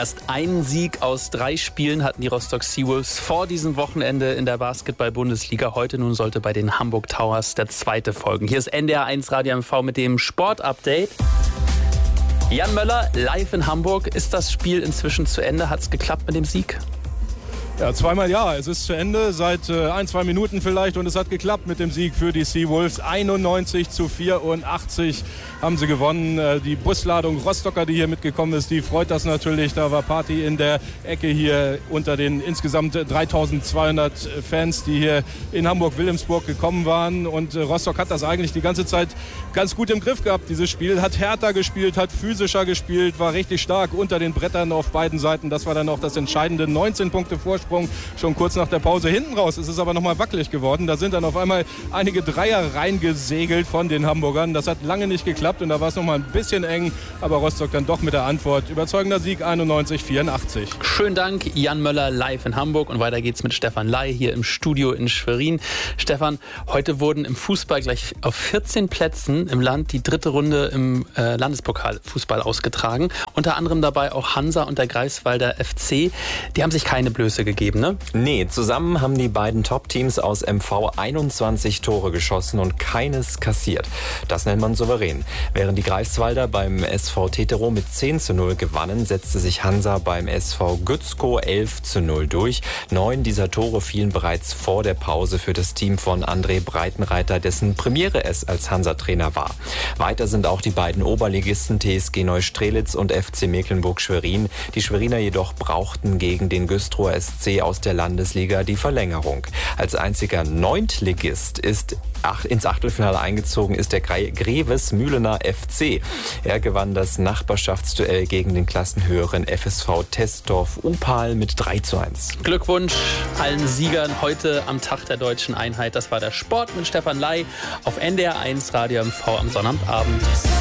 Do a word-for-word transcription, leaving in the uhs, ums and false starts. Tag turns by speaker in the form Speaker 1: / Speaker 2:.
Speaker 1: Erst einen Sieg aus drei Spielen hatten die Rostock Seawolves vor diesem Wochenende in der Basketball-Bundesliga. Heute nun sollte bei den Hamburg Towers der zweite folgen. Hier ist N D R eins Radio M V mit dem Sport-Update. Jan Möller, live in Hamburg. Ist das Spiel inzwischen zu Ende? Hat es geklappt mit dem Sieg?
Speaker 2: Ja, zweimal ja. Es ist zu Ende, seit äh, ein, zwei Minuten vielleicht. Und es hat geklappt mit dem Sieg für die Seawolves. einundneunzig zu vierundachtzig haben sie gewonnen. Äh, die Busladung Rostocker, die hier mitgekommen ist, die freut das natürlich. Da war Party in der Ecke hier unter den insgesamt dreitausendzweihundert Fans, die hier in Hamburg-Wilhelmsburg gekommen waren. Und äh, Rostock hat das eigentlich die ganze Zeit ganz gut im Griff gehabt, dieses Spiel. Hat härter gespielt, hat physischer gespielt, war richtig stark unter den Brettern auf beiden Seiten. Das war dann auch das entscheidende. neunzehn Punkte Vorsprung. Schon kurz nach der Pause hinten raus ist es aber nochmal wackelig geworden. Da sind dann auf einmal einige Dreier reingesegelt von den Hamburgern. Das hat lange nicht geklappt und da war es nochmal ein bisschen eng. Aber Rostock dann doch mit der Antwort. Überzeugender Sieg, einundneunzig vierundachtzig.
Speaker 1: Schönen Dank, Jan Möller, live in Hamburg. Und weiter geht's mit Stefan Ley hier im Studio in Schwerin. Stefan, heute wurden im Fußball gleich auf vierzehn Plätzen im Land die dritte Runde im äh, Landespokalfußball ausgetragen. Unter anderem dabei auch Hansa und der Greifswalder F C. Die haben sich keine Blöße gegeben. Ne?
Speaker 3: Nee, zusammen haben die beiden Top-Teams aus M V einundzwanzig Tore geschossen und keines kassiert. Das nennt man souverän. Während die Greifswalder beim S V Tetero mit zehn zu null gewannen, setzte sich Hansa beim S V Gützkow elf zu null durch. Neun dieser Tore fielen bereits vor der Pause für das Team von André Breitenreiter, dessen Premiere es als Hansa-Trainer war. Weiter sind auch die beiden Oberligisten T S G Neustrelitz und F C Mecklenburg-Schwerin. Die Schweriner jedoch brauchten gegen den Güstrower S C aus der Landesliga die Verlängerung. Als einziger Neuntligist ist ach, ins Achtelfinale eingezogen ist der Greves Mühlener F C. Er gewann das Nachbarschaftsduell gegen den klassenhöheren F S V Tesdorf-Upal mit drei zu eins.
Speaker 1: Glückwunsch allen Siegern heute am Tag der deutschen Einheit. Das war der Sport mit Stefan Ley auf N D R eins Radio M V am Sonnabendabend.